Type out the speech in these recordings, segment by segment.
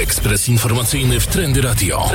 Ekspres informacyjny w Trendy Radio.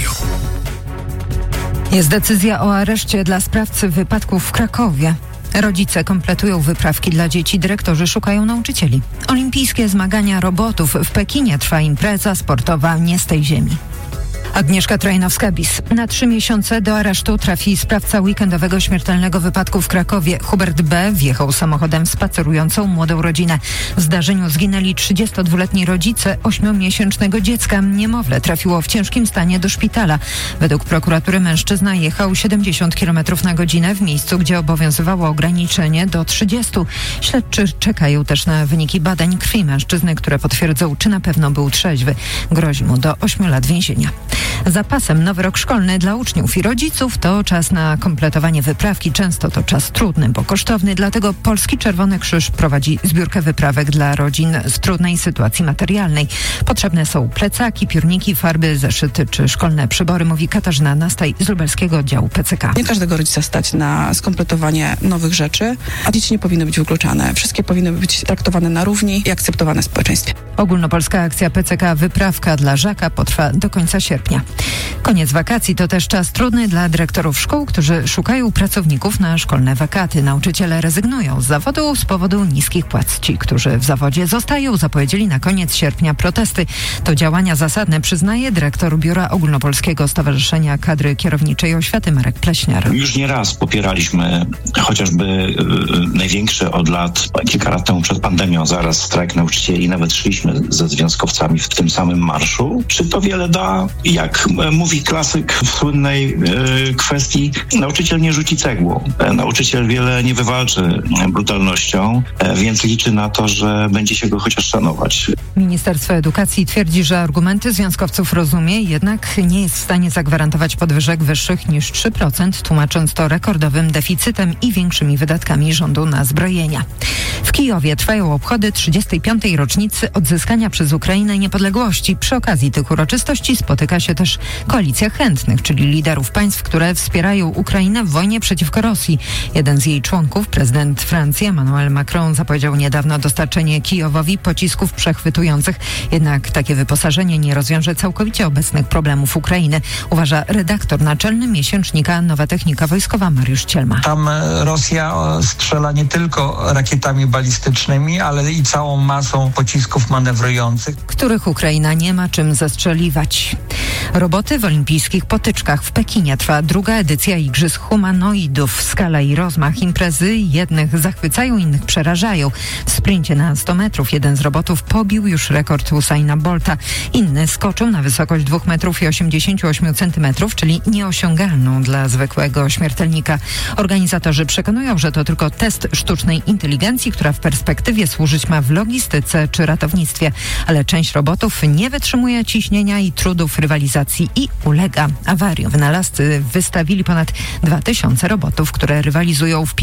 Jest decyzja o areszcie dla sprawcy wypadków w Krakowie. Rodzice kompletują wyprawki dla dzieci, dyrektorzy szukają nauczycieli. Olimpijskie zmagania robotów. W Pekinie trwa impreza sportowa nie z tej ziemi. Agnieszka Trajnowska-Bis. Na 3 miesiące do aresztu trafi sprawca weekendowego śmiertelnego wypadku w Krakowie. Hubert B. wjechał samochodem w spacerującą młodą rodzinę. W zdarzeniu zginęli 32-letni rodzice 8-miesięcznego dziecka. Niemowlę trafiło w ciężkim stanie do szpitala. Według prokuratury mężczyzna jechał 70 km na godzinę w miejscu, gdzie obowiązywało ograniczenie do 30. Śledczy czekają też na wyniki badań krwi mężczyzny, które potwierdzą, czy na pewno był trzeźwy. Grozi mu do 8 lat więzienia. Za pasem nowy rok szkolny dla uczniów i rodziców to czas na kompletowanie wyprawki. Często to czas trudny, bo kosztowny. Dlatego Polski Czerwony Krzyż prowadzi zbiórkę wyprawek dla rodzin z trudnej sytuacji materialnej. Potrzebne są plecaki, piórniki, farby, zeszyty czy szkolne przybory, mówi Katarzyna Nastaj z lubelskiego oddziału PCK. Nie każdego rodzica stać na skompletowanie nowych rzeczy, a dzieci nie powinny być wykluczane. Wszystkie powinny być traktowane na równi i akceptowane w społeczeństwie. Ogólnopolska akcja PCK Wyprawka dla Żaka potrwa do końca sierpnia. Koniec wakacji to też czas trudny dla dyrektorów szkół, którzy szukają pracowników na szkolne wakaty. Nauczyciele rezygnują z zawodu z powodu niskich płac. Ci, którzy w zawodzie zostają, zapowiedzieli na koniec sierpnia protesty. To działania zasadne, przyznaje dyrektor Biura Ogólnopolskiego Stowarzyszenia Kadry Kierowniczej Oświaty Marek Pleśniar. Już nie raz popieraliśmy chociażby największy od lat, kilka lat temu przed pandemią, zaraz strajk nauczycieli. Nawet szliśmy ze związkowcami w tym samym marszu. Czy to wiele da? Jak mówi klasyk w słynnej kwestii, nauczyciel nie rzuci cegłą. Nauczyciel wiele nie wywalczy brutalnością, więc liczy na to, że będzie się go chociaż szanować. Ministerstwo Edukacji twierdzi, że argumenty związkowców rozumie, jednak nie jest w stanie zagwarantować podwyżek wyższych niż 3%, tłumacząc to rekordowym deficytem i większymi wydatkami rządu na zbrojenia. W Kijowie trwają obchody 35. rocznicy odzyskania przez Ukrainę niepodległości. Przy okazji tych uroczystości spotyka się też Koalicja Chętnych, czyli liderów państw, które wspierają Ukrainę w wojnie przeciwko Rosji. Jeden z jej członków, prezydent Francji Emmanuel Macron, zapowiedział niedawno dostarczenie Kijowowi pocisków przechwytujących. Jednak takie wyposażenie nie rozwiąże całkowicie obecnych problemów Ukrainy, uważa redaktor naczelny miesięcznika Nowa Technika Wojskowa Mariusz Cielma. Tam Rosja strzela nie tylko rakietami balistycznymi, ale i całą masą pocisków manewrujących, których Ukraina nie ma czym zestrzeliwać. Roboty w olimpijskich potyczkach. W Pekinie trwa druga edycja Igrzysk Humanoidów. Skala i rozmach imprezy jednych zachwycają, innych przerażają. W sprincie na 100 metrów jeden z robotów pobił już rekord Usaina Bolta. Inny skoczył na wysokość 2 metrów i 88 centymetrów, czyli nieosiągalną dla zwykłego śmiertelnika. Organizatorzy przekonują, że to tylko test sztucznej inteligencji, która w perspektywie służyć ma w logistyce czy ratownictwie. Ale część robotów nie wytrzymuje ciśnienia i trudów rywalizacji i ulega awariom. Wynalazcy wystawili ponad 2000 robotów, które rywalizują w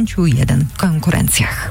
51 konkurencjach.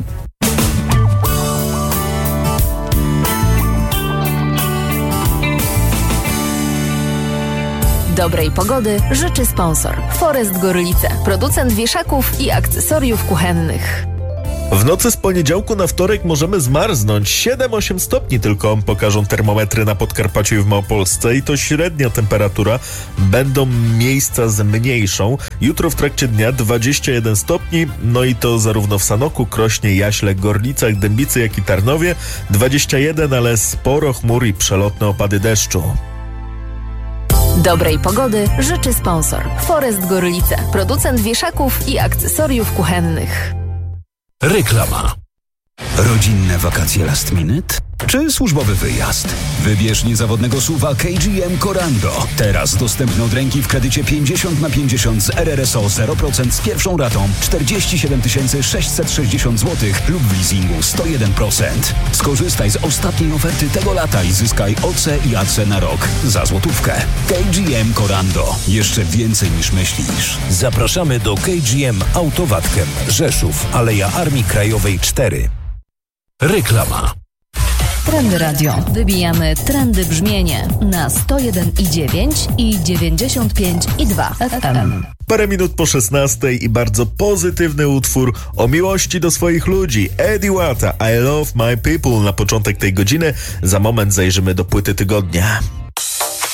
Dobrej pogody życzy sponsor Forest Gorlice, producent wieszaków i akcesoriów kuchennych. W nocy z poniedziałku na wtorek możemy zmarznąć. 7-8 stopni tylko pokażą termometry na Podkarpaciu i w Małopolsce i to średnia temperatura. Będą miejsca z mniejszą. Jutro w trakcie dnia 21 stopni, no i to zarówno w Sanoku, Krośnie, Jaśle, Gorlicach, Dębicy, jak i Tarnowie. 21, ale sporo chmur i przelotne opady deszczu. Dobrej pogody życzy sponsor Forest Gorlice, producent wieszaków i akcesoriów kuchennych. Reklama. Rodzinne wakacje last minute? Czy służbowy wyjazd? Wybierz niezawodnego SUV-a KGM Corando. Teraz dostępny od ręki w kredycie 50/50 z RRSO 0% z pierwszą ratą 47 660 zł lub w leasingu 101%. Skorzystaj z ostatniej oferty tego lata i zyskaj OC i AC na rok za złotówkę. KGM Corando. Jeszcze więcej niż myślisz. Zapraszamy do KGM Autowatkiem, Rzeszów, Aleja Armii Krajowej 4. Reklama. Trendy Radio. Wybijamy trendy brzmienie na 101,9 i 95,2 FM. Parę minut po 16 i bardzo pozytywny utwór o miłości do swoich ludzi. Eddie Wata, I Love My People na początek tej godziny. Za moment zajrzymy do płyty tygodnia.